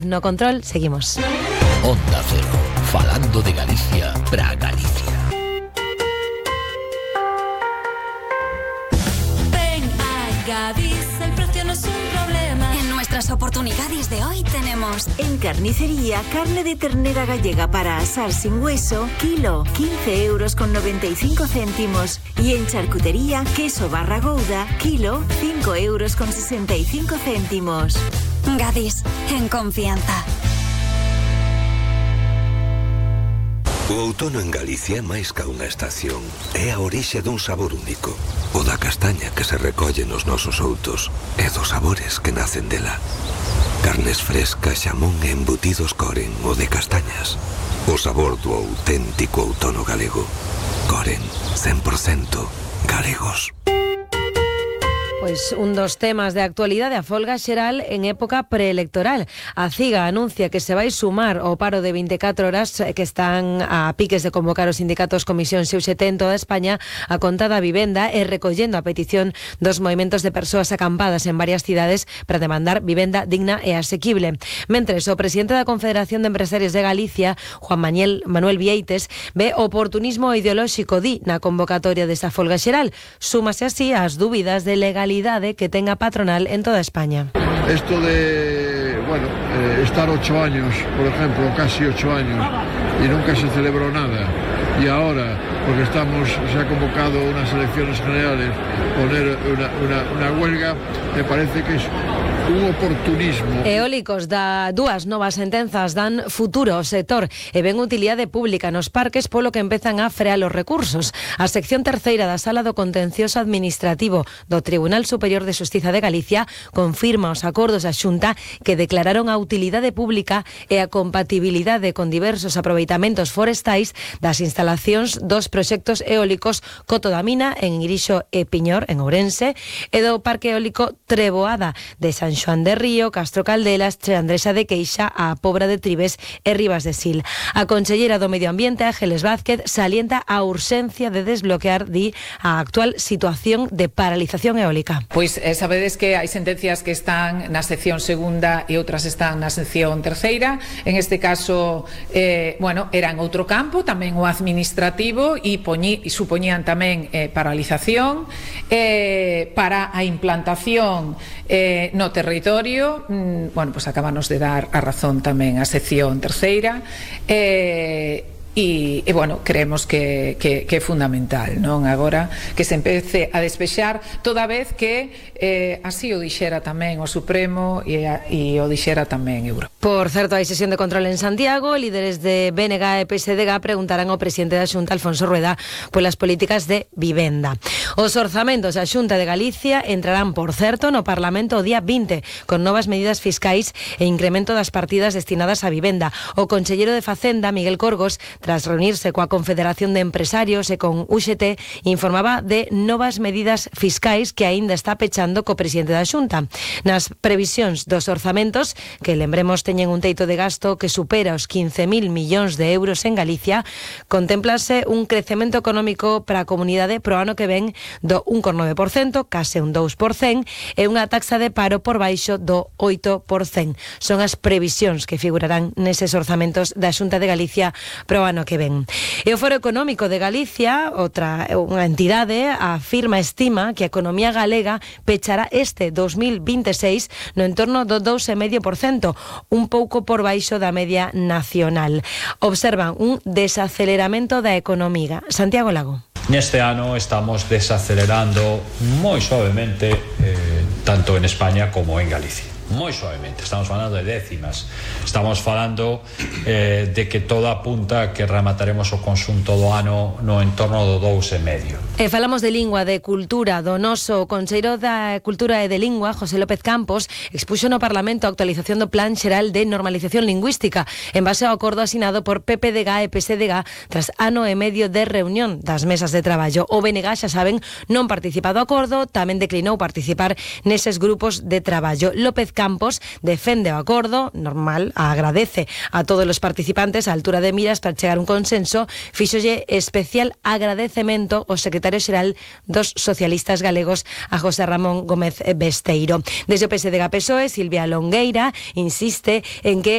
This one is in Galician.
No control, seguimos. Onda Cero, falando de Galicia para Galicia. Ven a Gadis, el precio no es un problema. En nuestras oportunidades de hoy tenemos: en carnicería, carne de ternera gallega para asar sin hueso, kilo, 15 euros con 95 céntimos. Y en charcutería, queso barra gouda, kilo, 5 euros con 65 céntimos. Gadis, en confianza. O outono en Galicia é máis ca unha estación. É a orixe dun sabor único. O da castaña que se recolle nos nosos outos e dos sabores que nacen dela. Carnes frescas, xamón e embutidos Coren, o de castañas. O sabor do auténtico outono galego. Coren, 100% galegos. Pois un dos temas de actualidade, a folga xeral en época preelectoral. A CIGA anuncia que se vai sumar ao paro de 24 horas que están a piques de convocar os sindicatos Comisión e UGT en toda España a conta da vivenda e recollendo a petición dos movimentos de persoas acampadas en varias cidades para demandar vivenda digna e asequible. Mentres, o presidente da Confederación de Empresarios de Galicia, Juan Manuel Vieites, ve oportunismo ideolóxico, na convocatoria desta folga xeral. Súmase así ás dúbidas de legalidade que tenga patronal en toda España. Esto de, estar 8 años, por ejemplo, casi 8 años, y nunca se celebró nada, y ahora, porque se ha convocado unas elecciones generales, poner una huelga, me parece que es un oportunismo. Eólicos da dúas novas sentenzas dan futuro ao sector e ven utilidade pública nos parques, polo que empezan a frear os recursos. A sección terceira da Sala do Contencioso Administrativo do Tribunal Superior de Xustiza de Galicia confirma os acordos da Xunta que declararon a utilidade pública e a compatibilidade con diversos aproveitamentos forestais das instalacións dos proxectos eólicos Coto da Mina en Irixo e Piñor, en Ourense, e do Parque Eólico Treboada de San Xoán de Río, Castro Caldelas, Andresa de Queixa, a Pobra de Tribes e Ribas de Sil. A conselleira do Medio Ambiente, Ángeles Vázquez, salienta a urxencia de desbloquear, a actual situación de paralización eólica. Pois sabedes que hai sentencias que están na sección segunda e outras están na sección terceira. En este caso, era en outro campo, tamén o administrativo, e supoñían tamén paralización para a implantación no territorio. Pues acabanos de dar a razón tamén a sección terceira, e creemos que é fundamental, non? Agora que se empece a despexar, toda vez que así o dixera tamén o Supremo e o dixera tamén Euro. Por certo, hai sesión de control en Santiago. Líderes de BNG e PSDG preguntarán ao presidente da Xunta, Alfonso Rueda, polas políticas de vivenda. Os orzamentos da Xunta de Galicia entrarán, por certo, no Parlamento o día 20, con novas medidas fiscais e incremento das partidas destinadas á vivenda. O conselleiro de Facenda, Miguel Corgos, tras reunirse coa Confederación de Empresarios e con UGT, informaba de novas medidas fiscais que aínda está pechando co presidente da Xunta. Nas previsións dos orzamentos, que lembremos teñen un teito de gasto que supera os 15.000 millóns de euros en Galicia, contémplase un crecemento económico para a comunidade pro ano que ven do 1,9%, case un 2%, e unha taxa de paro por baixo do 8%. Son as previsións que figurarán neses orzamentos da Xunta de Galicia pro ano que ven. E o Foro Económico de Galicia, unha entidade, estima que a economía galega pechará este 2026 no entorno do 2,5%, un pouco por baixo da media nacional. Observan un desaceleramento da economía. Santiago Lago. Neste ano estamos desacelerando moi suavemente, tanto en España como en Galicia. Moi suavemente, estamos falando de décimas. Estamos falando de que todo apunta que remataremos o conxunto do ano no entorno do 2,5%. E falamos de lingua, de cultura, do noso conselleiro da Cultura e de Lingua, José López Campos, expuxo no Parlamento a actualización do Plan Xeral de Normalización Lingüística en base ao acordo asinado por PPDG e PSDG tras ano e medio de reunión das mesas de traballo. O BNG, xa saben, non participa do acordo, tamén declinou participar neses grupos de traballo. López Campos defende o acordo, normal, agradece a todos os participantes a altura de miras para chegar a un consenso, fíxolle especial agradecemento ao secretario xeral dos socialistas galegos, a José Ramón Gómez Besteiro. Desde o PSDG PSOE, Silvia Longueira insiste en que